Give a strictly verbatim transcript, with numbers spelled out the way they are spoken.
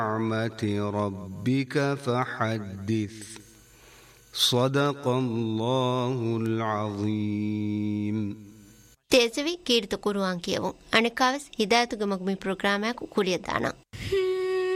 نعمة ربك فحدث صدق الله العظيم. تيزوي كيرت قرآن كيو أنا كاوس هداية مقبل برنامج كلية دانا.